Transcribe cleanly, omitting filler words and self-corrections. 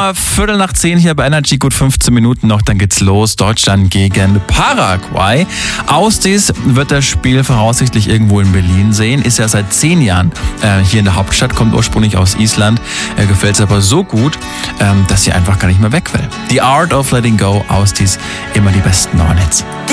10:15 hier bei Energy, gut 15 Minuten noch, dann geht's los. Deutschland gegen Paraguay. Austis wird das Spiel voraussichtlich irgendwo in Berlin sehen, ist ja seit 10 Jahren hier in der Hauptstadt, kommt ursprünglich aus Island, gefällt es aber so gut, dass sie einfach gar nicht mehr weg will. The Art of Letting Go, Austis, immer die besten neuen Hits.